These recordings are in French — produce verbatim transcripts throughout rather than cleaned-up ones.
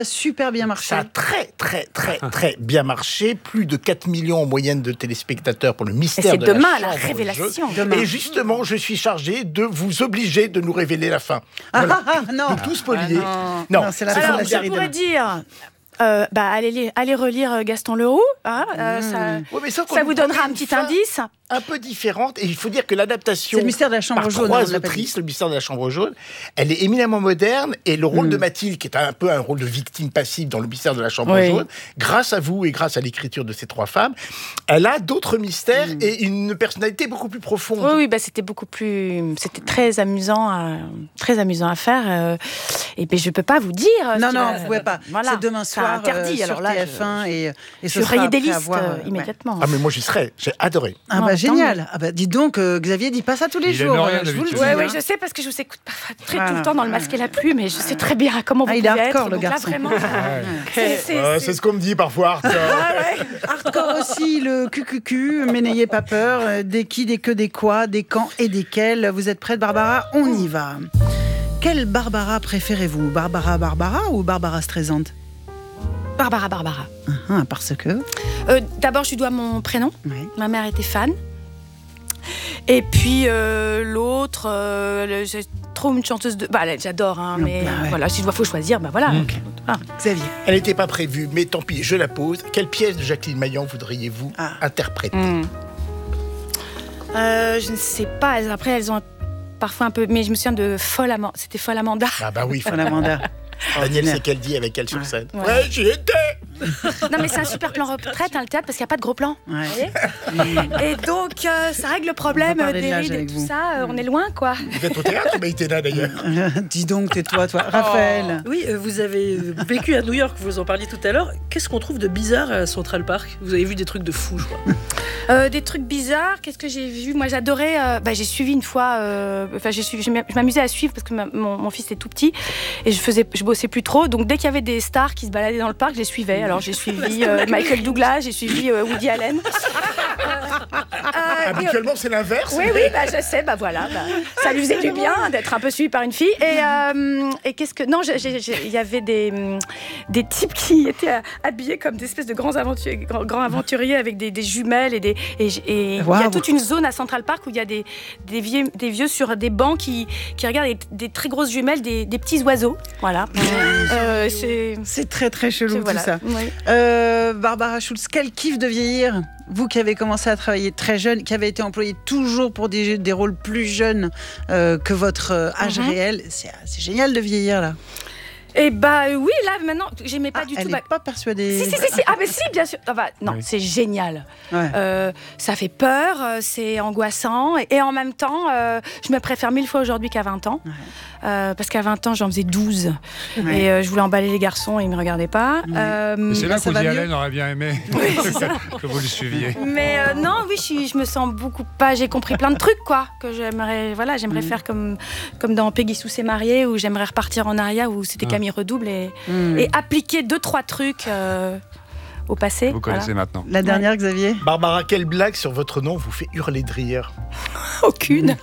Super bien marché. Ça a très, très, très, très bien marché. Plus de quatre millions en moyenne de téléspectateurs pour le mystère de la demain, chambre la révélation. Demain. Et justement, je suis chargé de vous obliger de nous révéler la fin. Ah, Voilà. ah, ah, non. De tout spolier. Ah, non. Non, c'est la fin Alors, de la je série pourrais demain. dire, euh, bah, allez, li- allez relire Gaston Leroux. Hein, euh, ça, Ouais, mais sauf qu'on ça nous vous donnera promet un une petit fin indice. un peu différente, et il faut dire que l'adaptation C'est le mystère de la chambre par jaune, trois on l'a pas dit. autrices, le mystère de la chambre jaune, elle est éminemment moderne, et le rôle Mm. de Mathilde, qui est un peu un rôle de victime passive dans le mystère de la chambre Oui. jaune, grâce à vous et grâce à l'écriture de ces trois femmes, elle a d'autres mystères Mm. et une personnalité beaucoup plus profonde. Oui, oui, bah, c'était beaucoup plus, c'était très amusant, à, très amusant à faire. Euh, et puis je peux pas vous dire. ce Non, qui non, va- vous pouvez pas. Voilà. C'est demain C'est soir interdit. euh, Alors sur là, T F un et, et je, ce je sera rayais des après listes avoir, euh, euh, ouais. immédiatement. Ah, mais moi j'y serais, j'ai adoré. Ah Oh, bah tant génial. Ah bah dis donc, euh, Xavier dit pas ça tous les Il jours. aime rien, euh, je vous le d'habitude. dis. Oui, oui, hein. je sais parce que je vous écoute parfois très tout Voilà. le temps dans le masque et la pluie, mais je sais très bien comment vous Ah, il est pouvez hardcore, être. le donc là, garçon. vraiment, Ouais. c'est- c'est- Euh, c'est- c'est ce qu'on me dit parfois. Arthur. Ah ouais. Hardcore aussi, le Q Q Q, mais n'ayez pas peur. euh, Des qui, des que, des quoi, des quand et desquels. Vous êtes prête, Barbara? On y va. Quelle Barbara préférez-vous? Barbara Barbara ou Barbara Streisand? Barbara, Barbara. Ah, parce que... Euh, D'abord, je lui dois mon prénom. Oui. Ma mère était fan. Et puis euh, l'autre, euh, le- j'ai trop une chanteuse de. Bah, j'adore, hein, Non, mais bah ouais. voilà, s'il doit faut choisir, bah voilà. Ok. Ah. Xavier. Elle n'était pas prévue, mais tant pis, je la pose. Quelle pièce de Jacqueline Maillan voudriez-vous Ah. interpréter? Hmm. Euh, je ne sais pas. elles- Après, elles ont un- parfois un peu. Mais je me souviens de Folle Amanda. C'était Folle Amanda. Ah bah oui, Faut l'Amanda. Daniel sait qu'elle dit avec elle sur scène. Ouais. Ouais, j'y étais. Non, mais c'est un super plan retraite, hein, le théâtre, parce qu'il n'y a pas de gros plan. Ouais. Vous voyez Et donc, euh, ça règle le problème On va parler des de l'âge rides et avec tout vous. ça. euh, on est loin, quoi. Vous êtes au théâtre, Maïtena, d'ailleurs. Dis donc, tais-toi, toi. Raphaël. Oui, euh, vous avez euh, vécu à New York, vous en parliez tout à l'heure. Qu'est-ce qu'on trouve de bizarre à Central Park? Vous avez vu des trucs de fou, je crois. Euh, des trucs bizarres, qu'est-ce que j'ai vu? Moi, j'adorais. euh, bah, j'ai suivi une fois. euh, Enfin, j'ai suivi. Je m'am- je m'amusais à suivre parce que ma- mon, mon fils est tout petit et je faisais, je bossais plus trop. Donc, dès qu'il y avait des stars qui se baladaient dans le parc, je les suivais. Alors, j'ai suivi euh, Michael Douglas, j'ai suivi euh, Woody Allen. Euh, euh, et- Habituellement, c'est l'inverse. Oui, oui, bah, je sais, bah voilà, bah, ça lui faisait du bien d'être un peu suivi par une fille. Et, euh, et qu'est-ce que. Non, j'ai- j'ai- j'ai- il y avait des, hum, des types qui étaient euh, habillés comme des espèces de grands aventuriers, grands, grands aventuriers avec des, des jumelles et des. Et, j- et il y a Waouh. toute une zone à Central Park où il y a des, des, vieux, des vieux sur des bancs qui, qui regardent des, des très grosses jumelles, des, des petits oiseaux. Voilà. Euh, c'est. C'est très très chelou c'est- tout voilà. ça. Oui. Euh, Barbara Schulz, quel kiff de vieillir. Vous qui avez commencé à travailler très jeune, qui avez été employée toujours pour des, des rôles plus jeunes euh, que votre euh, âge Mhm. réel, c'est c'est génial de vieillir là. Et bah euh, oui, là maintenant, j'aimais pas Ah, du elle tout. n'est bah, pas persuadée. Si, si, si, si. Ah, mais si, bien sûr. Ah bah, non, Oui. c'est génial. Ouais. Euh, ça fait peur, euh, c'est angoissant. Et, et en même temps, euh, je me préfère mille fois aujourd'hui qu'à vingt ans. Ouais. Euh, parce qu'à vingt ans, j'en faisais douze. Ouais. Et euh, je voulais emballer les garçons et ils ne me regardaient pas. Ouais. Euh, Et c'est là ça que va Woody mieux Allen aurait bien aimé que vous le suiviez. mais euh, non, oui, je, suis- je me sens beaucoup pas. J'ai compris plein de trucs, quoi, que j'aimerais, voilà, j'aimerais Mm. faire comme comme dans Peggy Sue s'est mariée, où j'aimerais repartir en arrière, où c'était Ah. Camille Redouble et, Mmh. et appliquer deux trois trucs euh, au passé. Vous connaissez maintenant. La dernière, Xavier. Barbara, quelle blague sur votre nom vous fait hurler de rire? Aucune.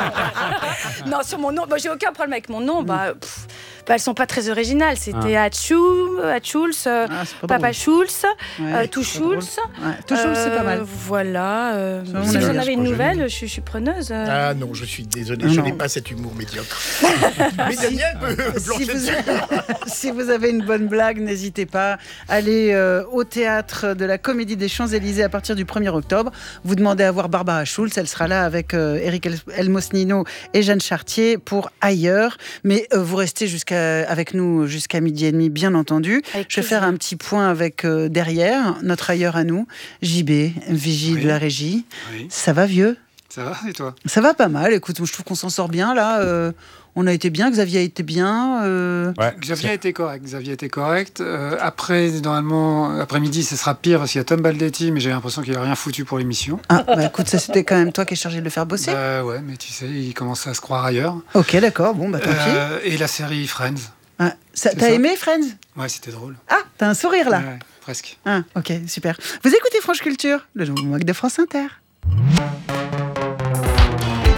Non, sur mon nom, bah, j'ai aucun problème avec mon nom. Bah, pff, bah, elles sont pas très originales. C'était Hatchou, Hatchulz, euh, Ah, c'est pas Papa drôle. Schulz, Ouais, euh, c'est Tout pas Schulz. drôle. Ouais, tout Schulz, c'est pas mal. Euh, Voilà. euh, Ça, on si aime vous en bien, avez c'est une pas nouvelle, gênant. je, je suis preneuse. euh. Ah non, je suis désolé, Ah je non. n'ai pas cet humour médiocre. Mais Daniel peut Si plancher vous, dessus. si vous avez une bonne blague, n'hésitez pas. Allez euh, au théâtre de la Comédie des Champs-Élysées à partir du premier octobre. Vous demandez à voir Barbara Schulz. Elle sera là avec euh, Eric El- Elmosnino et Jeanne Chartier pour Ailleurs. Mais euh, vous restez jusqu'à, avec nous jusqu'à midi et demi, bien entendu. Avec Je vais plaisir. faire un petit point avec euh, derrière, notre Ailleurs à nous. J B, vigie Oui. de la régie. Oui, Ça va, vieux? ça va, et toi? Ça va pas mal. Écoute, je trouve qu'on s'en sort bien là. Euh, on a été bien, Xavier a été bien. euh, Ouais. Xavier a été correct, Xavier était correct. Euh, après, normalement, après-midi, ce sera pire parce qu'il y a Tom Baldetti, mais j'ai l'impression qu'il a rien foutu pour l'émission. Ah, bah écoute, ça c'était quand même toi qui es chargé de le faire bosser. Bah ouais, mais tu sais, il commence à se croire ailleurs. Ok, d'accord, bon, bah tant pis. Euh, et la série Friends. Ah, ça- c'est t'as ça. aimé Friends? Ouais, c'était drôle. Ah, t'as un sourire là. Ouais, presque. Ah, ok, super. Vous écoutez France Culture, le nouveau mag de France Inter.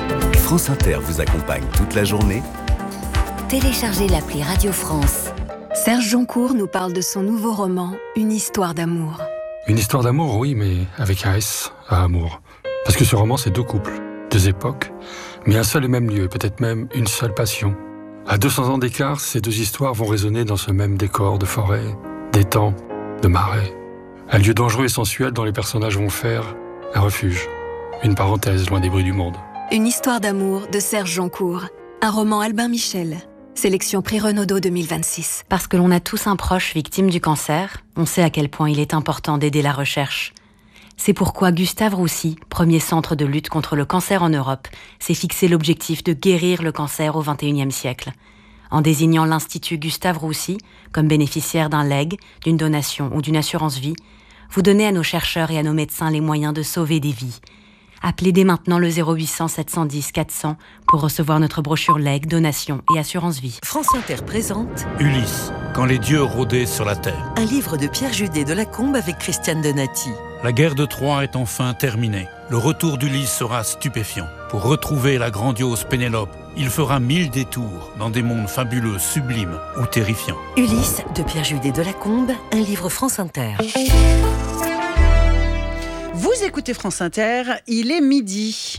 France Inter vous accompagne toute la journée Téléchargez l'appli Radio France. Serge Joncour nous parle de son nouveau roman, Une histoire d'amour. Une histoire d'amour, oui, mais avec un S à amour. Parce que ce roman, c'est deux couples, deux époques, mais un seul et même lieu, peut-être même une seule passion. À deux cents ans d'écart, ces deux histoires vont résonner dans ce même décor de forêt, d'étang, de marais. Un lieu dangereux et sensuel dont les personnages vont faire un refuge, une parenthèse loin des bruits du monde. Une histoire d'amour de Serge Joncour. Un roman Albin Michel. Sélection Prix Renaudot deux mille vingt-six. Parce que l'on a tous un proche victime du cancer, on sait à quel point il est important d'aider la recherche. C'est pourquoi Gustave Roussy, premier centre de lutte contre le cancer en Europe, s'est fixé l'objectif de guérir le cancer au vingt et unième siècle. En désignant l'Institut Gustave Roussy comme bénéficiaire d'un legs, d'une donation ou d'une assurance vie, vous donnez à nos chercheurs et à nos médecins les moyens de sauver des vies. Appelez dès maintenant le zéro huit cents sept cent dix quatre cents pour recevoir notre brochure legs, donation et assurance vie. France Inter présente Ulysse, quand les dieux rôdaient sur la terre. Un livre de Pierre Judet de Lacombe avec Christiane Donati. La guerre de Troie est enfin terminée. Le retour d'Ulysse sera stupéfiant. Pour retrouver la grandiose Pénélope, il fera mille détours dans des mondes fabuleux, sublimes ou terrifiants. Ulysse de Pierre Judet de Lacombe, un livre France Inter. Vous écoutez France Inter, il est midi.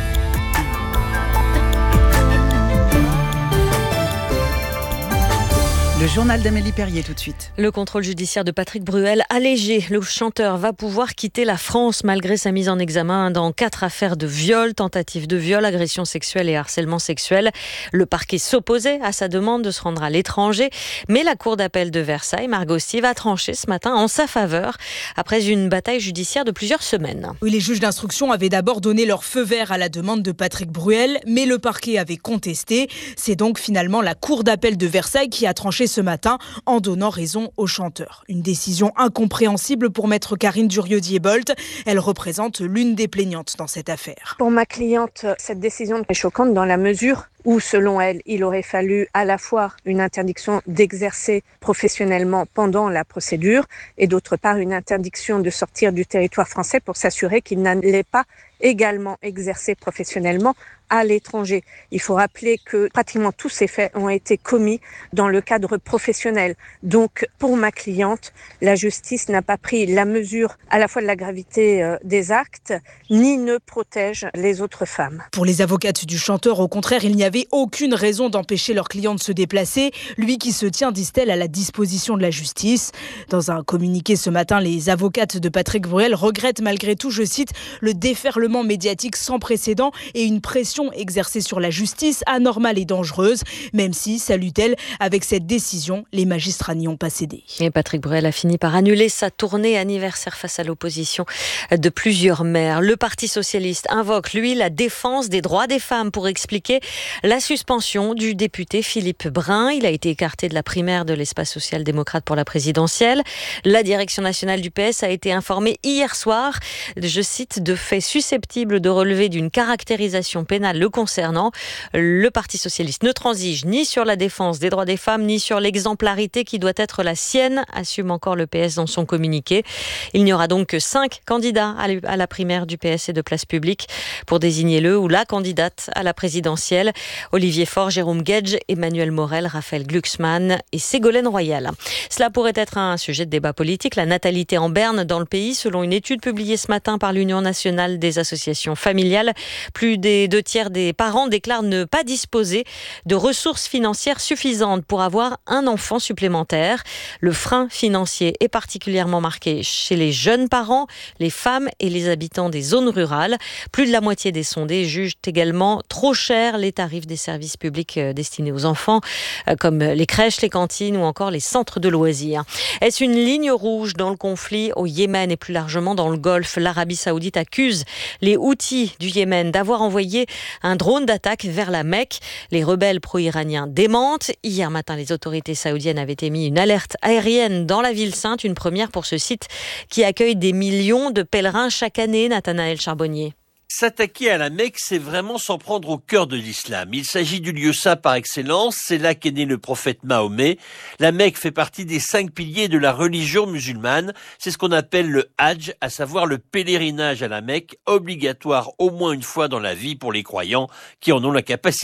Le journal d'Amélie Perrier tout de suite. Le contrôle judiciaire de Patrick Bruel allégé. Le chanteur va pouvoir quitter la France malgré sa mise en examen dans quatre affaires de viol, tentative de viol, agression sexuelle et harcèlement sexuel. Le parquet s'opposait à sa demande de se rendre à l'étranger, mais la cour d'appel de Versailles, Margot Sive, a tranché ce matin en sa faveur après une bataille judiciaire de plusieurs semaines. Oui, les juges d'instruction avaient d'abord donné leur feu vert à la demande de Patrick Bruel, mais le parquet avait contesté. C'est donc finalement la cour d'appel de Versailles qui a tranché ce matin en donnant raison au chanteur. Une décision incompréhensible pour maître Karine Durieux-Diebolt. Elle représente l'une des plaignantes dans cette affaire. Pour ma cliente, cette décision est choquante dans la mesure où, selon elle, il aurait fallu à la fois une interdiction d'exercer professionnellement pendant la procédure et d'autre part une interdiction de sortir du territoire français pour s'assurer qu'il n'allait pas également exercer professionnellement à l'étranger. Il faut rappeler que pratiquement tous ces faits ont été commis dans le cadre professionnel. Donc, pour ma cliente, la justice n'a pas pris la mesure à la fois de la gravité euh, des actes, ni ne protège les autres femmes. Pour les avocates du chanteur, au contraire, il n'y avait aucune raison d'empêcher leur client de se déplacer, lui qui se tient, disent-elles, à la disposition de la justice. Dans un communiqué ce matin, les avocates de Patrick Bruel regrettent malgré tout, je cite, le déferlement médiatique sans précédent et une pression exercée sur la justice anormale et dangereuse, même si, salue-t-elle, avec cette décision, les magistrats n'y ont pas cédé. Et Patrick Bruel a fini par annuler sa tournée anniversaire face à l'opposition de plusieurs maires. Le Parti socialiste invoque, lui, la défense des droits des femmes pour expliquer la suspension du député Philippe Brun. Il a été écarté de la primaire de l'espace social-démocrate pour la présidentielle. La direction nationale du P S a été informée hier soir, je cite, de faits susceptibles de relever d'une caractérisation pénale le concernant. Le Parti socialiste ne transige ni sur la défense des droits des femmes, ni sur l'exemplarité qui doit être la sienne, assume encore le P S dans son communiqué. Il n'y aura donc que cinq candidats à la primaire du P S et de Place Publique pour désigner le ou la candidate à la présidentielle. Olivier Faure, Jérôme Guedj, Emmanuel Morel, Raphaël Glucksmann et Ségolène Royal. Cela pourrait être un sujet de débat politique. La natalité en berne dans le pays, selon une étude publiée ce matin par l'Union nationale des associations familiales, plus des deux tiers des parents déclarent ne pas disposer de ressources financières suffisantes pour avoir un enfant supplémentaire. Le frein financier est particulièrement marqué chez les jeunes parents, les femmes et les habitants des zones rurales. Plus de la moitié des sondés jugent également trop cher les tarifs des services publics destinés aux enfants, comme les crèches, les cantines ou encore les centres de loisirs. Est-ce une ligne rouge dans le conflit au Yémen et plus largement dans le Golfe? L'Arabie Saoudite accuse les Houthis du Yémen d'avoir envoyé un drone d'attaque vers la Mecque. Les rebelles pro-iraniens démentent. Hier matin, les autorités saoudiennes avaient émis une alerte aérienne dans la ville sainte, une première pour ce site qui accueille des millions de pèlerins chaque année. Nathanaël Charbonnier. S'attaquer à la Mecque, c'est vraiment s'en prendre au cœur de l'islam. Il s'agit du lieu saint par excellence, c'est là qu'est né le prophète Mahomet. La Mecque fait partie des cinq piliers de la religion musulmane. C'est ce qu'on appelle le Hajj, à savoir le pèlerinage à la Mecque, obligatoire au moins une fois dans la vie pour les croyants qui en ont la capacité.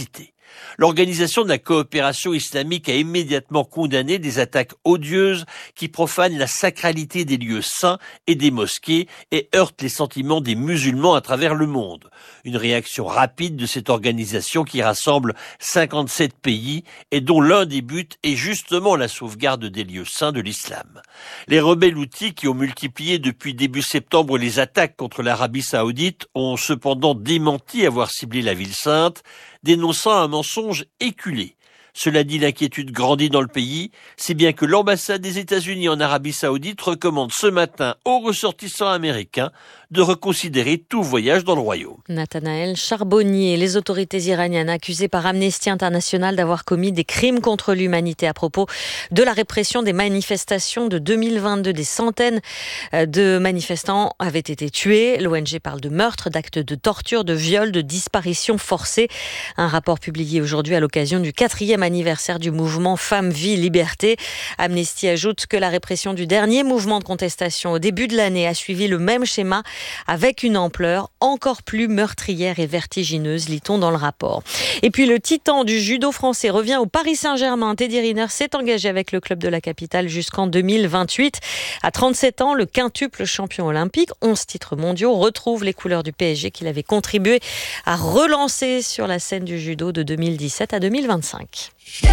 L'Organisation de la coopération islamique a immédiatement condamné des attaques odieuses qui profanent la sacralité des lieux saints et des mosquées et heurtent les sentiments des musulmans à travers le monde. Une réaction rapide de cette organisation qui rassemble cinquante-sept pays et dont l'un des buts est justement la sauvegarde des lieux saints de l'islam. Les rebelles houthis qui ont multiplié depuis début septembre les attaques contre l'Arabie saoudite ont cependant démenti avoir ciblé la ville sainte, dénonçant un mensonge éculé. Cela dit, l'inquiétude grandit dans le pays, si bien que l'ambassade des États-Unis en Arabie saoudite recommande ce matin aux ressortissants américains de reconsidérer tout voyage dans le royaume. Nathanaël Charbonnier, les autorités iraniennes accusées par Amnesty International d'avoir commis des crimes contre l'humanité à propos de la répression des manifestations de deux mille vingt-deux. Des centaines de manifestants avaient été tués. L'O N G parle de meurtres, d'actes de torture, de viols, de disparitions forcées. Un rapport publié aujourd'hui à l'occasion du quatrième anniversaire du mouvement Femmes, Vie, Liberté. Amnesty ajoute que la répression du dernier mouvement de contestation au début de l'année a suivi le même schéma avec une ampleur encore plus meurtrière et vertigineuse, lit-on dans le rapport. Et puis le titan du judo français revient au Paris Saint-Germain. Teddy Riner s'est engagé avec le club de la capitale jusqu'en deux mille vingt-huit. À trente-sept ans, le quintuple champion olympique, onze titres mondiaux, retrouve les couleurs du P S G qu'il avait contribué à relancer sur la scène du judo de deux mille dix-sept à deux mille vingt-cinq.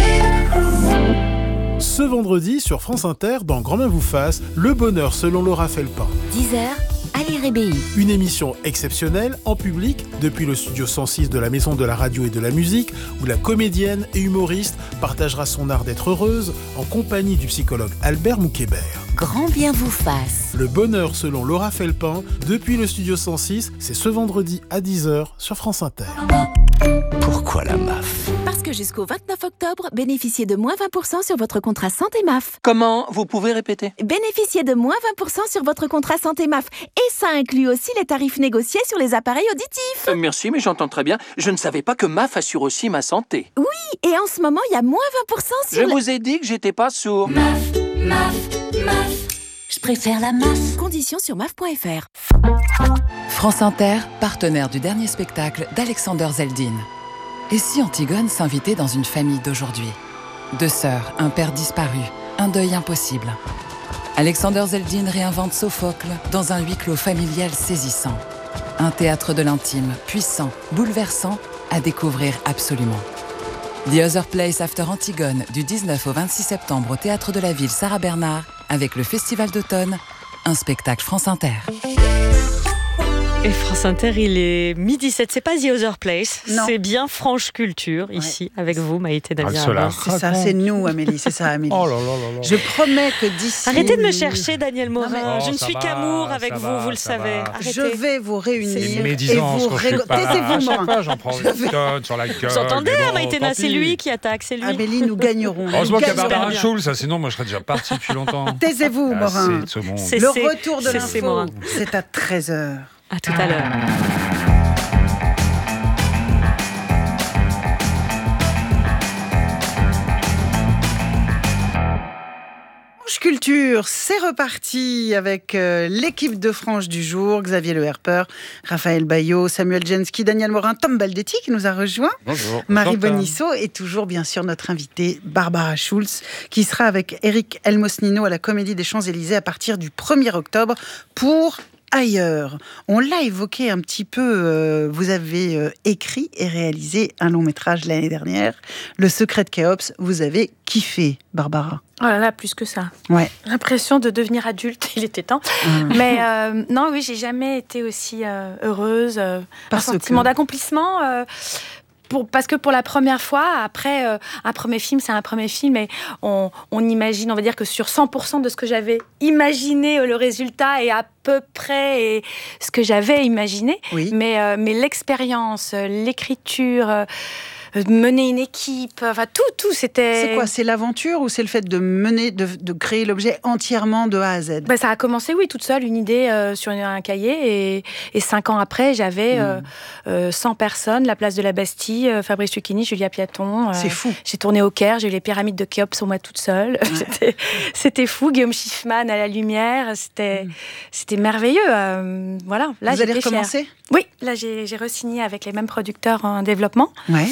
Ce vendredi sur France Inter, dans Grand Main vous fasse, le bonheur selon Laura Felpin. dix heures, Ali Rébéi. Une émission exceptionnelle en public depuis le studio cent six de la Maison de la Radio et de la Musique, où la comédienne et humoriste partagera son art d'être heureuse en compagnie du psychologue Albert Moukébert. Grand bien vous fasse. Le bonheur selon Laura Felpin, depuis le studio cent six, c'est ce vendredi à dix heures sur France Inter. Pourquoi la M A F ? Parce que jusqu'au vingt-neuf octobre, bénéficiez de moins vingt pour cent sur votre contrat santé M A F. Comment ? Vous pouvez répéter ? Bénéficiez de moins vingt pour cent sur votre contrat santé M A F. Et ça inclut aussi les tarifs négociés sur les appareils auditifs. Euh, merci, mais j'entends très bien. Je ne savais pas que M A F assure aussi ma santé. Oui, et en ce moment, il y a moins vingt pour cent sur... Je le... vous ai dit que j'étais pas sourd. M A F, M A F, M A F. Je préfère la M A F. Conditions sur M A F point F R. France Inter, partenaire du dernier spectacle d'Alexander Zeldin. Et si Antigone s'invitait dans une famille d'aujourd'hui ? Deux sœurs, un père disparu, un deuil impossible. Alexander Zeldin réinvente Sophocle dans un huis clos familial saisissant. Un théâtre de l'intime, puissant, bouleversant, à découvrir absolument. The Other Place After Antigone, du dix-neuf au vingt-six septembre au Théâtre de la Ville Sarah Bernard, avec le Festival d'automne, un spectacle France Inter. Et France Inter, il est midi sept. C'est pas The Other Place, non. C'est bien Franche Culture, ouais. Ici, avec vous, Maïté Nadia. Ah, c'est ça, c'est nous, Amélie, c'est ça, Amélie. Oh là là là là. Je promets que d'ici... Arrêtez de me chercher, Daniel Morin. Non, je oh, ne suis va, qu'amour avec vous, va, vous le savez. Arrêtez. Je vais vous réunir c'est et vous rigoler. Taisez-vous, Morin. Morin. J'en prends une tonne sur la gueule. Vous entendez, bon, Maïté Nadia, c'est lui qui attaque, c'est lui. Amélie, nous gagnerons. Heureusement qu'il y a Barbara Schulz, sinon moi je serais déjà parti depuis longtemps. Taisez-vous, ah, Morin. C'est le retour de l'info, c'est à treize heures. À tout à l'heure. Culture, c'est reparti avec euh, l'équipe de Franche du jour, Xavier Le Herper, Raphaël Baillot, Samuel Jensky, Daniel Morin, Tom Baldetti qui nous a rejoint, bonjour, Marie bonjour, Bonisso et toujours bien sûr notre invitée Barbara Schulz qui sera avec Eric Elmosnino à la Comédie des Champs-Élysées à partir du premier octobre pour Ailleurs. On l'a évoqué un petit peu, euh, vous avez euh, écrit et réalisé un long métrage l'année dernière, Le Secret de Khéops, vous avez kiffé, Barbara. Oh là là, plus que ça. Ouais. L'impression de devenir adulte, il était temps. Mmh. Mais euh, non, oui, j'ai jamais été aussi euh, heureuse. Euh, un sentiment que... d'accomplissement. Euh, Pour, parce que pour la première fois, après euh, un premier film, c'est un premier film et on, on imagine, on va dire que sur cent pour cent de ce que j'avais imaginé, euh, le résultat est à peu près et ce que j'avais imaginé. Oui. Mais, euh, mais l'expérience, euh, l'écriture... Euh, mener une équipe, enfin tout, tout, c'était... C'est quoi, c'est l'aventure ou c'est le fait de mener, de, de créer l'objet entièrement de A à Z ? Ben, ça a commencé, oui, toute seule, une idée euh, sur un cahier et, et cinq ans après, j'avais euh, mmh. euh, cent personnes, la place de la Bastille, euh, Fabrice Lucchini, Julia Piaton. Euh, c'est fou. J'ai tourné au Caire, j'ai eu les pyramides de Khéops au moi toute seule. Ouais. c'était, c'était fou, Guillaume Schiffman à la lumière, c'était, mmh. c'était merveilleux. Euh, voilà, là, Vous allez recommencer ? Oui, là, j'ai, j'ai re-signé avec les mêmes producteurs en développement. Ouais.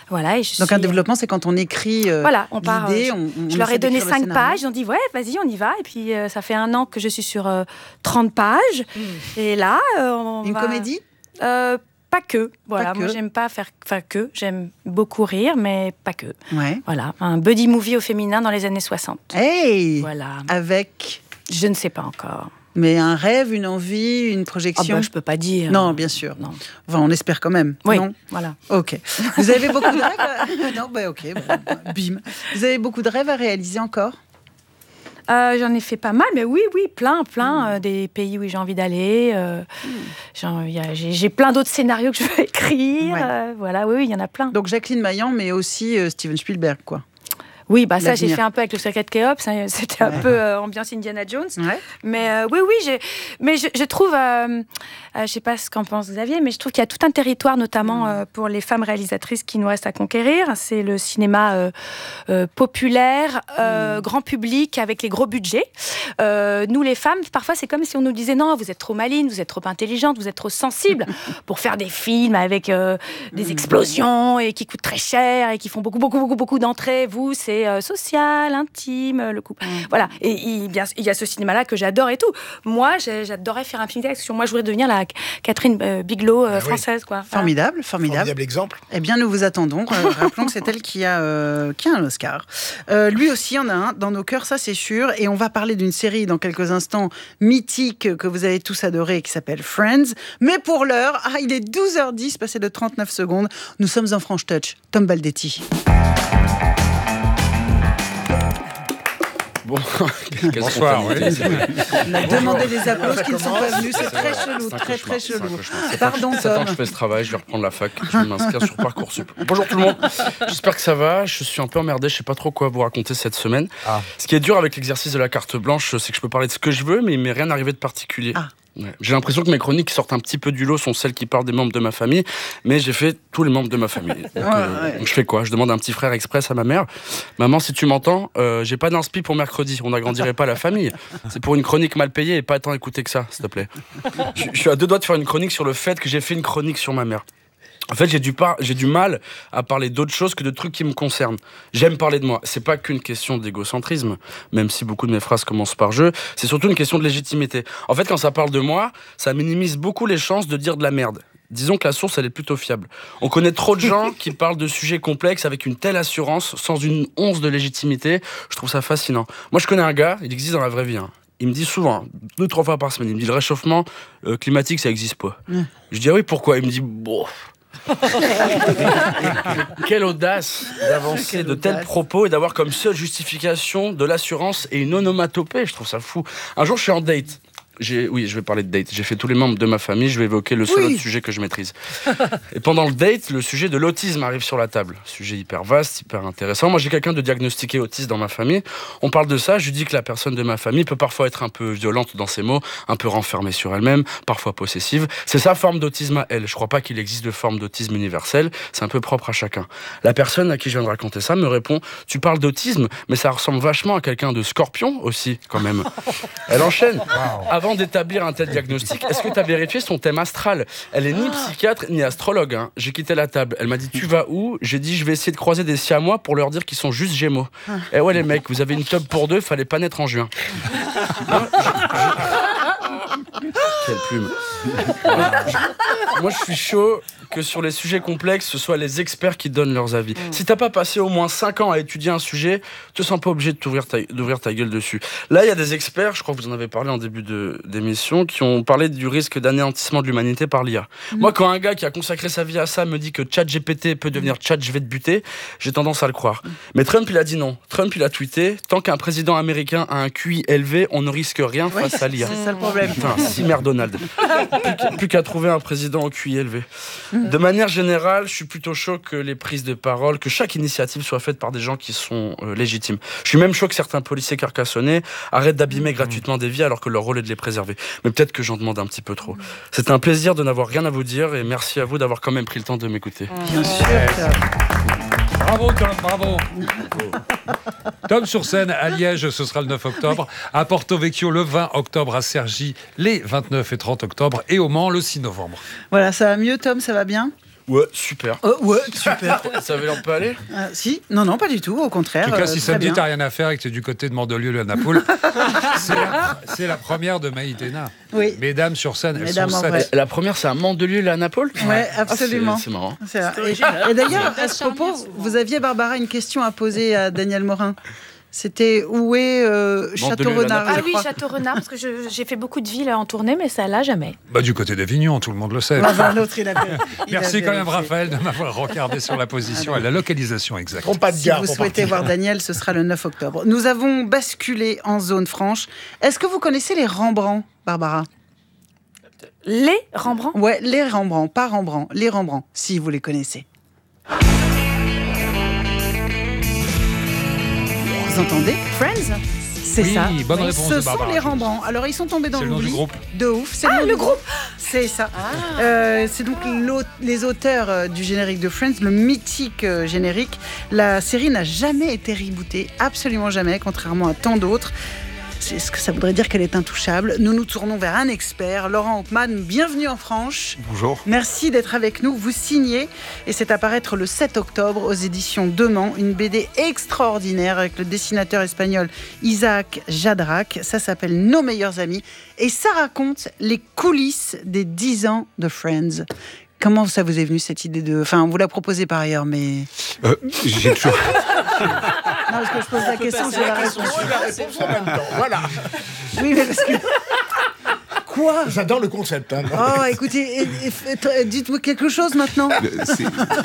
Voilà, et je Donc suis... un développement, c'est quand on écrit euh, voilà, on part, l'idée. euh, On, on je leur ai essaie donné d'écrire le cinq scénario. pages. Ils ont dit ouais, vas-y, on y va. Et puis euh, ça fait un an que je suis sur euh, trente pages. Mm. Et là, euh, on Une va... comédie euh, Pas que. Voilà, pas moi que. j'aime pas faire, enfin que. J'aime beaucoup rire, mais pas que. Ouais. Voilà, un buddy movie au féminin dans les années soixante. Hey. Voilà. Avec. Je ne sais pas encore. Mais un rêve, une envie, une projection. Ah bah, je peux pas dire. Non, bien sûr. Non. Enfin, on espère quand même. Oui. Non. Voilà. Ok. Vous avez beaucoup de rêves. Non, bah ok. Bon, bim. Vous avez beaucoup de rêves à réaliser encore. Euh, j'en ai fait pas mal, mais oui, oui, plein, plein, mmh. euh, des pays où j'ai envie d'aller. Euh, mmh. y a, j'ai, j'ai plein d'autres scénarios que je veux écrire. Ouais. Euh, voilà, oui, oui, il y en a plein. Donc Jacqueline Maillan, mais aussi euh, Steven Spielberg, quoi. Oui, bah ça, L'avenir. j'ai fait un peu avec le Secret Kéops. Hein, c'était un ouais. peu euh, ambiance Indiana Jones. Ouais. Mais euh, oui, oui, j'ai, mais je, je trouve, euh, euh, je sais pas ce qu'en pense Xavier, mais je trouve qu'il y a tout un territoire, notamment mmh. euh, pour les femmes réalisatrices, qui nous reste à conquérir. C'est le cinéma euh, euh, populaire, euh, mmh. grand public, avec les gros budgets. Euh, nous, les femmes, parfois, c'est comme si on nous disait non, vous êtes trop maline, vous êtes trop intelligente, vous êtes trop sensible pour faire des films avec euh, des mmh. explosions et qui coûtent très cher et qui font beaucoup, beaucoup, beaucoup, beaucoup d'entrées. Vous, c'est Euh, social, intime, le couple. Mmh. Voilà. Et il, bien, il y a ce cinéma-là que j'adore et tout. Moi, j'adorais faire un film d'action. Moi, je voudrais devenir la Catherine euh, Bigelow euh, ah, française. Oui. Quoi. Formidable, formidable. Formidable exemple. Eh bien, nous vous attendons. Euh, rappelons que c'est elle qui a, euh, qui a un Oscar. Euh, lui aussi en a un dans nos cœurs, ça c'est sûr. Et on va parler d'une série dans quelques instants mythique que vous avez tous adoré qui s'appelle Friends. Mais pour l'heure, ah, il est douze heures dix, passé de trente-neuf secondes. Nous sommes en French Touch. Tom Baldetti. Bon, bonsoir. Oui. On a demandé des applaudissements qui ne sont pas venus. C'est très chelou, très très chelou. Pardon, Tom. C'est temps que je fais ce travail, je vais reprendre la fac, je vais m'inscrire sur Parcoursup. Bonjour tout le monde, j'espère que ça va. Je suis un peu emmerdé, je sais pas trop quoi vous raconter cette semaine. Ah. Ce qui est dur avec l'exercice de la carte blanche, c'est que je peux parler de ce que je veux, mais il m'est rien arrivé de particulier. Ah. Ouais. J'ai l'impression que mes chroniques qui sortent un petit peu du lot sont celles qui parlent des membres de ma famille, mais j'ai fait tous les membres de ma famille. Donc, ouais, euh, ouais. donc je fais quoi ? Je demande un petit frère express à ma mère. Maman, si tu m'entends, euh, j'ai pas d'inspi pour mercredi. On n'agrandirait pas la famille. C'est pour une chronique mal payée et pas tant écouter que ça, s'il te plaît. Je, je suis à deux doigts de faire une chronique sur le fait que j'ai fait une chronique sur ma mère. En fait, j'ai du, par... j'ai du mal à parler d'autre chose que de trucs qui me concernent. J'aime parler de moi. C'est pas qu'une question d'égocentrisme, même si beaucoup de mes phrases commencent par « je ». C'est surtout une question de légitimité. En fait, quand ça parle de moi, ça minimise beaucoup les chances de dire de la merde. Disons que la source, elle est plutôt fiable. On connaît trop de gens qui parlent de sujets complexes avec une telle assurance, sans une once de légitimité. Je trouve ça fascinant. Moi, je connais un gars, il existe dans la vraie vie, hein. Il me dit souvent, deux, trois fois par semaine, il me dit « le réchauffement euh, climatique, ça existe pas. Mmh. » Je dis « ah oui, pourquoi ?» Il me dit « bon... » Quelle audace d'avancer de tels propos et d'avoir comme seule justification de l'assurance et une onomatopée. Je trouve ça fou. Un jour, je suis en date. J'ai, oui, je vais parler de date. J'ai fait tous les membres de ma famille. Je vais évoquer le seul oui. autre sujet que je maîtrise. Et pendant le date, le sujet de l'autisme arrive sur la table. Sujet hyper vaste, hyper intéressant. Moi, j'ai quelqu'un de diagnostiqué autiste dans ma famille. On parle de ça. Je lui dis que la personne de ma famille peut parfois être un peu violente dans ses mots, un peu renfermée sur elle-même, parfois possessive. C'est sa forme d'autisme à elle. Je crois pas qu'il existe de forme d'autisme universelle. C'est un peu propre à chacun. La personne à qui je viens de raconter ça me répond « Tu parles d'autisme, mais ça ressemble vachement à quelqu'un de Scorpion aussi, quand même. » Elle enchaîne. Wow. Avant d'établir un tel diagnostic, est-ce que tu as vérifié son thème astral ? Elle est ni psychiatre ni astrologue. Hein. J'ai quitté la table. Elle m'a dit tu vas où ? J'ai dit je vais essayer de croiser des siamois pour leur dire qu'ils sont juste gémeaux. Eh ouais les mecs, vous avez une teub pour deux, fallait pas naître en juin. Hein, je, je... Quelle plume. Moi je suis chaud que sur les sujets complexes, ce soit les experts qui donnent leurs avis. Mmh. Si t'as pas passé au moins cinq ans à étudier un sujet, tu te sens pas obligé de t'ouvrir ta, d'ouvrir ta gueule dessus. Là, il y a des experts, je crois que vous en avez parlé en début de, d'émission, qui ont parlé du risque d'anéantissement de l'humanité par l'I A. Mmh. Moi, quand un gars qui a consacré sa vie à ça me dit que ChatGPT peut devenir Chat, je vais te buter, j'ai tendance à le croire. Mmh. Mais Trump, il a dit non. Trump, il a tweeté, tant qu'un président américain a un Q I élevé, on ne risque rien oui, face à l'I A. C'est ça le problème. Putain, si mère Donald. Plus, plus qu'à trouver un président au Q I élevé. Mmh. De manière générale, je suis plutôt chaud que les prises de parole, que chaque initiative soit faite par des gens qui sont euh, légitimes. Je suis même chaud que certains policiers carcassonnés arrêtent d'abîmer mmh. gratuitement des vies alors que leur rôle est de les préserver. Mais peut-être que j'en demande un petit peu trop. Mmh. C'est un plaisir de n'avoir rien à vous dire et merci à vous d'avoir quand même pris le temps de m'écouter. Bien sûr. Bravo Tom, bravo. Tom sur scène à Liège, ce sera le neuf octobre. À Porto Vecchio le vingt octobre, à Cergy les vingt-neuf et trente octobre et au Mans le six novembre. Voilà, ça va mieux Tom, ça va bien ? Ouais, super. Oh, ouais, super. Ça veut un peu aller euh, Si, non, non, pas du tout, au contraire. En tout cas, euh, si très samedi, bien. t'as rien à faire et que tu es du côté de Mandelieu-la-Napoule, c'est la, c'est la première de Maïtena. Oui. Mesdames sur scène, elles Mesdames, sont en sept. vrai. La première, c'est à Mandelieu-la-Napoule Ouais, absolument. Ah, c'est, c'est marrant. C'est vrai. Et, et d'ailleurs, à ce propos, vous aviez, Barbara, une question à poser à Daniel Morin. C'était où est euh, Château-Renard, Ah je oui, crois. Château-Renard, parce que je- j'ai fait beaucoup de villes en tournée, mais ça là jamais. Bah, du côté d'Avignon, tout le monde le sait. Ah, bah, l'autre, il a fait- il Merci a quand même, vérifié. Raphaël, de m'avoir regardé sur la position et la localisation exacte. Si vous souhaitez voir Daniel, ce sera le neuf octobre. Nous avons basculé en zone franche. Est-ce que vous connaissez les Rembrandt, Barbara? Les Rembrandt? Ouais, les Rembrandt, pas Rembrandt, les Rembrandt, si vous les connaissez. Vous entendez? Friends? C'est Oui, ça. bonne réponse Ce de sont Barbara. les Rembrandt. Alors, ils sont tombés dans C'est le nom l'oubli. du groupe. De ouf. C'est Ah, nom le du groupe. C'est ça. Euh, c'est donc l'aute- les auteurs euh, du générique de Friends, le mythique euh, générique. La série n'a jamais été rebootée, absolument jamais, contrairement à tant d'autres. Est-ce que ça voudrait dire qu'elle est intouchable? Nous nous tournons vers un expert, Laurent Hopman. Bienvenue en Franche. Bonjour. Merci d'être avec nous. Vous signez, et c'est à paraître le sept octobre aux éditions Demans, une B D extraordinaire avec le dessinateur espagnol Isaac Jadrak. Ça s'appelle Nos meilleurs amis et ça raconte les coulisses des dix ans de Friends. Comment ça vous est venu cette idée de... Enfin, on vous l'a proposé par ailleurs, mais... Euh, j'ai toujours... Non, parce que je pose la question sur la réponse. La réponse en même temps. Voilà. Oui, mais parce que... Quoi? J'adore le concept. Hein. Oh, écoutez, et- et- et- dites-moi quelque chose maintenant. Le- c'est-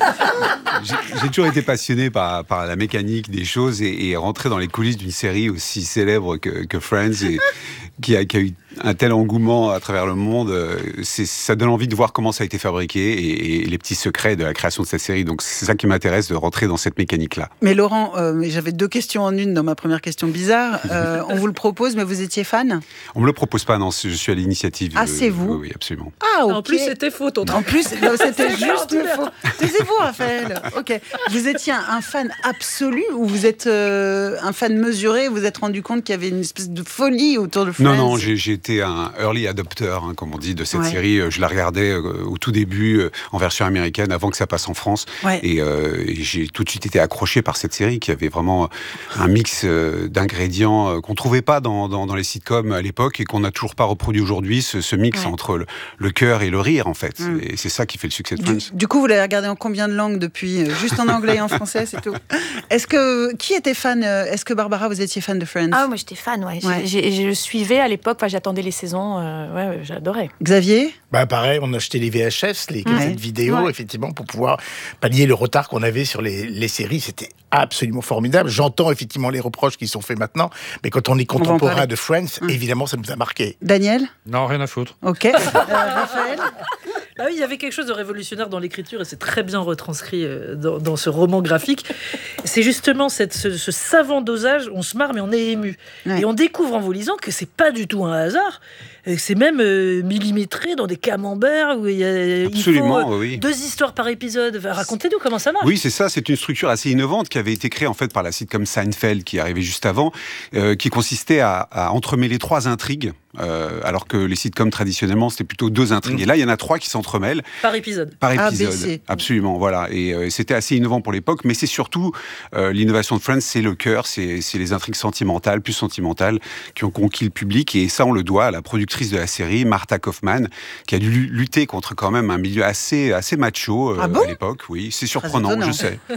J'ai j'ai toujours été passionné par, par la mécanique des choses et, et rentrer dans les coulisses d'une série aussi célèbre que, que Friends et qui a, qui a eu un tel engouement à travers le monde, euh, c'est, ça donne envie de voir comment ça a été fabriqué et, et les petits secrets de la création de cette série. Donc c'est ça qui m'intéresse, de rentrer dans cette mécanique-là. Mais Laurent, euh, mais j'avais deux questions en une dans ma première question bizarre. Euh, on vous le propose, mais vous étiez fan? On me le propose pas, non, je suis à l'initiative. Ah, c'est vous? Oui, oui, absolument. Ah, ok. En plus, c'était faux, ton En plus, non, c'était C'est juste le extraordinaire. faux. Taisez-vous, Raphaël. Ok. Vous étiez un, un fan absolu ou vous êtes euh, un fan mesuré? Vous vous êtes rendu compte qu'il y avait une espèce de folie autour de Friends? Non, non, j'ai, j'ai été un early adopter, hein, comme on dit, de cette Ouais. série. Euh, Je la regardais euh, au tout début euh, en version américaine, avant que ça passe en France. Ouais. Et, euh, et j'ai tout de suite été accroché par cette série qui avait vraiment un mix euh, d'ingrédients euh, qu'on trouvait pas dans, dans, dans les sitcoms à l'époque et qu'on n'a toujours pas reproduit aujourd'hui. Ce, ce mix Ouais. entre le, le cœur et le rire, en fait. Mm. Et c'est ça qui fait le succès de Du, Friends. du coup, vous l'avez regardé en combien de langues depuis? euh, Juste en anglais et en français, c'est tout. Est-ce que qui était fan euh, Est-ce que Barbara, vous étiez fan de Friends? Ah, moi j'étais fan, ouais. Ouais. J'ai- j'ai- je le suivais à l'époque, enfin, j'attendais les saisons, euh, ouais, ouais, j'adorais. Xavier? Bah pareil, on achetait les V H S, les Ouais. cassettes vidéo, Ouais. effectivement, pour pouvoir pallier le retard qu'on avait sur les, les séries. C'était absolument formidable. J'entends effectivement les reproches qui sont faits maintenant, mais quand on est va en contemporain parler. de Friends, évidemment, ça nous a marqué. Daniel? Non, rien à foutre. Ok. Euh, Raphaël? Ah oui, il y avait quelque chose de révolutionnaire dans l'écriture et c'est très bien retranscrit euh, dans, dans ce roman graphique. C'est justement cette, ce, ce savant dosage, on se marre mais on est ému. Ouais. Et on découvre en vous lisant que c'est pas du tout un hasard. Et que c'est même euh, millimétré dans des camemberts où il y a Absolument, il faut, euh, oui. deux histoires par épisode. Enfin, racontez-nous comment ça marche. Oui, c'est ça. C'est une structure assez innovante qui avait été créée en fait par la sitcom Seinfeld qui arrivait juste avant, euh, qui consistait à, à entremêler trois intrigues, euh, alors que les sitcoms traditionnellement c'était plutôt deux intrigues. Mmh. Et là, il y en a trois qui s'entremêlent Par épisode. par A, B, épisode. C. Absolument, voilà. Et euh, c'était assez innovant pour l'époque, mais c'est surtout euh, l'innovation de Friends, c'est le cœur, c'est, c'est les intrigues sentimentales, plus sentimentales, qui ont conquis le public. Et ça, on le doit à la productrice de la série, Martha Kaufman, qui a dû lutter contre quand même un milieu assez, assez macho euh, Ah bon à l'époque. Oui, c'est surprenant, étonnant. je sais. Elle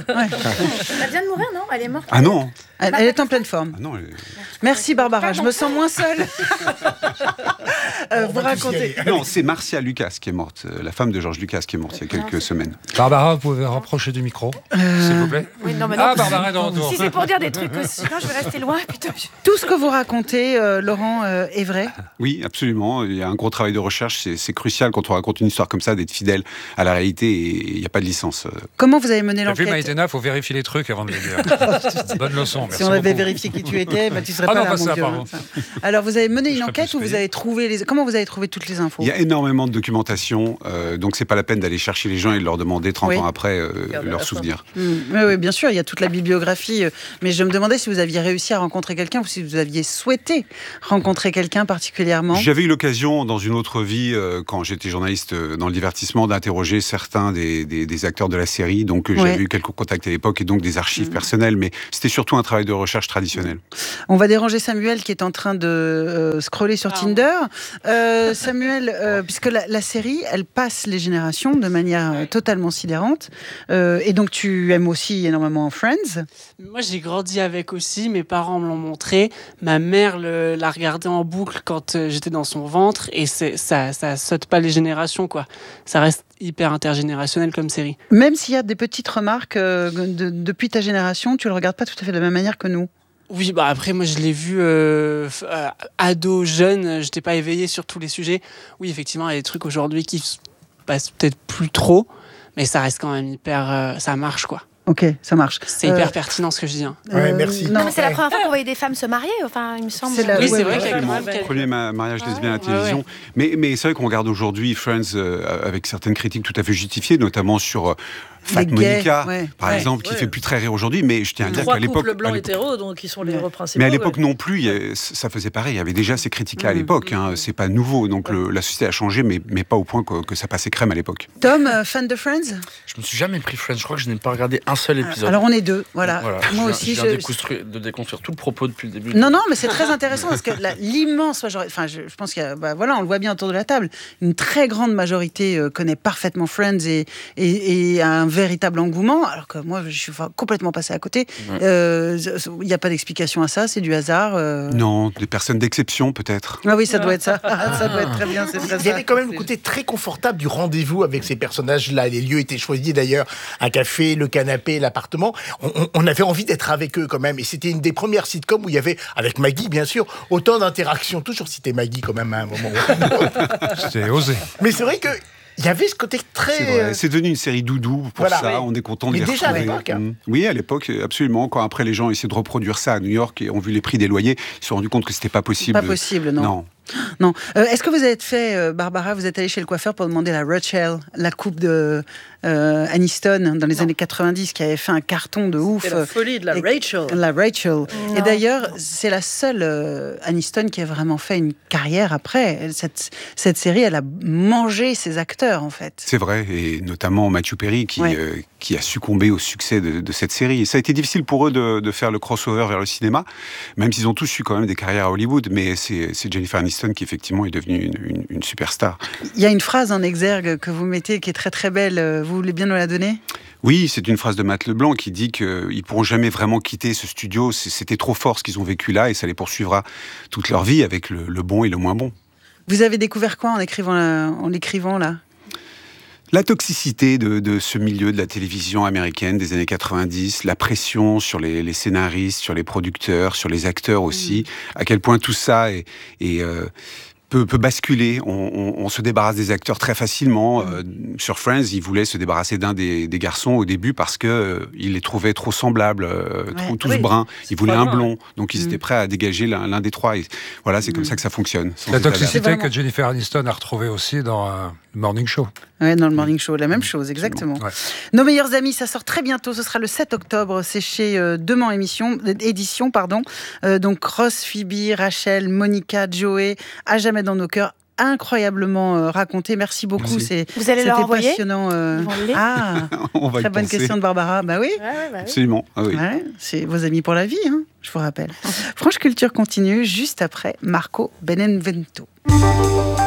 vient de mourir, non? Elle est morte? Ah non, Elle, elle est en pleine forme. ah non. elle- Merci Barbara, je me sens moins seule. Euh, vous racontez. Non, c'est Marcia Lucas qui est morte, euh, la femme de George Lucas qui est morte il y a quelques semaines. Barbara, vous pouvez rapprocher du micro, s'il vous plaît. Oui, non, mais non. Ah, Barbara est de retour. Si c'est pour dire des trucs, euh, sinon je vais rester loin. Plutôt. Tout ce que vous racontez, euh, Laurent, euh, est vrai? Oui, absolument. Il y a un gros travail de recherche. C'est, c'est crucial quand on raconte une histoire comme ça d'être fidèle à la réalité et il n'y a pas de licence. Comment vous avez mené Et puis l'enquête? Maïtena, il faut vérifier les trucs avant de les dire. Bonne leçon, merci Si on avait beaucoup. vérifié qui tu étais, bah, tu serais Ah pas non, là, pas mon ça, vieux. pardon. Enfin, alors, vous avez mené une Je serais enquête où vous avez trouvé les... Comment vous avez trouvé toutes les infos? Il y a énormément de documentation, euh, donc c'est pas la peine d'aller chercher les gens et de leur demander trente oui. ans après euh, leurs souvenirs. Mmh. Oui, oui, bien sûr, il y a toute la bibliographie. Mais je me demandais si vous aviez réussi à rencontrer quelqu'un ou si vous aviez souhaité rencontrer quelqu'un particulièrement. J'avais eu l'occasion, dans une autre vie, euh, quand j'étais journaliste euh, dans le divertissement, d'interroger certains des, des, des acteurs de la série. Donc euh, ouais. j'avais eu quelques contacts à l'époque et donc des archives mmh. personnelles, mais c'était surtout un travail de recherche traditionnel. On va déranger Samuel qui est en train de euh, scroller sur ah. Tinder. Euh, Samuel, euh, puisque la, la série, elle passe les générations de manière euh, totalement sidérante. Euh, et donc tu aimes aussi énormément Friends. Moi j'ai grandi avec aussi, mes parents me l'ont montré. Ma mère le, l'a regardé en boucle quand euh, j'étais dans son ventre et c'est, ça, ça saute pas les générations, quoi. Ça reste hyper intergénérationnel comme série. Même s'il y a des petites remarques euh, de, depuis ta génération, tu le regardes pas tout à fait de la même manière que nous. Oui, bah après, moi, je l'ai vu euh, euh, ado, jeune, j'étais pas éveillé sur tous les sujets. Oui, effectivement, il y a des trucs aujourd'hui qui se passent peut-être plus trop, mais ça reste quand même hyper... Euh, ça marche, quoi. Ok, ça marche. C'est hyper euh... pertinent ce que je dis. Hein. Ouais, merci. Non, mais c'est la première fois qu'on voyait des femmes se marier, enfin, il me semble. C'est la... Oui, c'est vrai qu'il y a quand même... Le premier mariage lesbien à la télévision. Ouais, ouais. Mais, mais c'est vrai qu'on regarde aujourd'hui Friends euh, avec certaines critiques tout à fait justifiées, notamment sur... Euh, Fat Monica, ouais, par ouais, exemple, ouais. qui fait plus très rire aujourd'hui, mais je tiens à dire qu'à l'époque... Trois couples blancs hétéros, donc qui sont les héros principaux. Mais à l'époque ouais. non plus, ça faisait pareil. Il y avait déjà ces critiques-là à l'époque. Mmh. Hein, c'est pas nouveau. Donc le, la société a changé, mais, mais pas au point que, que ça passait crème à l'époque. Tom, euh, fan de Friends? Je me suis jamais pris Friends. Je crois que je n'ai pas regardé un seul épisode. Alors on est deux, voilà. voilà. Moi je aussi. Je viens je... de déconstruire tout le propos depuis le début. Non, non, mais c'est très intéressant parce que la, l'immense majorité... Enfin, je, je pense qu'il y a... Bah, voilà, on le voit bien autour de la table. Une très grande majorité euh, connaît parfaitement Friends et, et, et a un véritable engouement. Alors que moi, je suis complètement passé à côté. Il ouais. euh, n'y a pas d'explication à ça, c'est du hasard. Euh... Non, des personnes d'exception, peut-être. Ah oui, ça doit être ça. Ça doit être très bien, c'est très Il y avait quand même le côté très confortable du rendez-vous avec ces personnages-là. Les lieux étaient choisis d'ailleurs, un café, le canapé, l'appartement. On, on, on avait envie d'être avec eux quand même. Et c'était une des premières sitcoms où il y avait, avec Maggie bien sûr, autant d'interactions. Toujours citer Maggie quand même à un moment. C'était osé. Mais c'est vrai que il y avait ce côté très... C'est vrai, c'est devenu une série doudou pour voilà, ça, oui. On est content de les déjà retrouver. À l'époque, hein. Mmh. Oui, à l'époque, absolument. Quand après les gens essaient de reproduire ça à New York et ont vu les prix des loyers, ils se sont rendus compte que c'était pas possible. Pas possible, non. Non. Non. Euh, est-ce que vous avez fait, euh, Barbara, vous êtes allée chez le coiffeur pour demander la Rothschild, la coupe de euh, Aniston dans les non. années quatre-vingt-dix, qui avait fait un carton de ouf. C'est la folie de la Rachel. La Rachel. Non. Et d'ailleurs, c'est la seule euh, Aniston qui a vraiment fait une carrière après. Elle, cette, cette série, elle a mangé ses acteurs, en fait. C'est vrai, et notamment Matthew Perry, qui, ouais. euh, qui a succombé au succès de, de cette série. Et ça a été difficile pour eux de, de faire le crossover vers le cinéma, même s'ils ont tous eu quand même des carrières à Hollywood, mais c'est, c'est Jennifer Aniston qui effectivement est devenue une, une, une superstar. Il y a une phrase en exergue que vous mettez qui est très très belle. Vous voulez bien nous la donner ? Oui, c'est une phrase de Matt Leblanc qui dit qu'ils ne pourront jamais vraiment quitter ce studio. C'était trop fort ce qu'ils ont vécu là et ça les poursuivra toute leur vie avec le, le bon et le moins bon. Vous avez découvert quoi en écrivant, en l'écrivant là ? La toxicité de, de ce milieu de la télévision américaine des années quatre-vingt-dix, la pression sur les, les scénaristes, sur les producteurs, sur les acteurs aussi, mmh. à quel point tout ça est, est euh, peut, peut basculer. On, on, on se débarrasse des acteurs très facilement. Euh, sur Friends, ils voulaient se débarrasser d'un des, des garçons au début parce qu'ils euh, les trouvaient trop semblables, euh, ouais, trop, tous oui. bruns. Ils voulaient un blond, donc ils mmh. étaient prêts à dégager l'un, l'un des trois. Et voilà, c'est mmh. comme ça que ça fonctionne. La toxicité vraiment... que Jennifer Aniston a retrouvée aussi dans euh, le Morning Show. Oui, dans le Morning Show, la même chose, exactement. Ouais. Nos meilleurs amis, ça sort très bientôt, ce sera le sept octobre, c'est chez euh, Demain Émission, édition, pardon. Euh, donc Ross, Phoebe, Rachel, Monica, Joey, à jamais dans nos cœurs. Incroyablement euh, raconté, merci beaucoup. Merci. C'est, Vous allez leur envoyer passionnant. Euh... Ah, on va très bonne penser. question de Barbara. Bah oui, ouais, ouais, bah absolument. Ah oui. Ouais, c'est vos amis pour la vie, hein, je vous rappelle. Franche Culture continue juste après Marco Benevento.